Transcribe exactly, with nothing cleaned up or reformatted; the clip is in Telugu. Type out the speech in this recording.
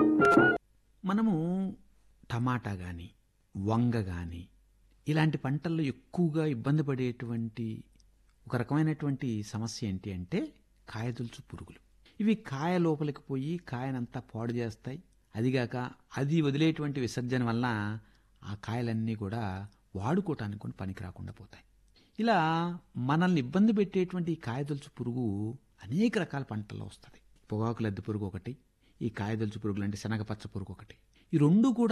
మనము టమాటా కానీ వంగ కానీ ఇలాంటి పంటల్లో ఎక్కువగా ఇబ్బంది పడేటువంటి ఒక రకమైనటువంటి సమస్య ఏంటి అంటే కాయదొలుచు పురుగులు. ఇవి కాయ లోపలికి పోయి కాయనంతా పాడు చేస్తాయి. అదిగాక అది వదిలేటువంటి విసర్జన వల్ల ఆ కాయలన్నీ కూడా వాడుకోవటానికి కూడా పనికి రాకుండా పోతాయి. ఇలా మనల్ని ఇబ్బంది పెట్టేటువంటి ఈ కాయదొలుచు పురుగు అనేక రకాల పంటల్లో వస్తుంది. పొగాకు లద్దె పురుగు ఒకటి, ఈ కాయదొలుచు పురుగులు అంటే శనగపచ్చ పురుగు ఒకటి. ఈ రెండు కూడా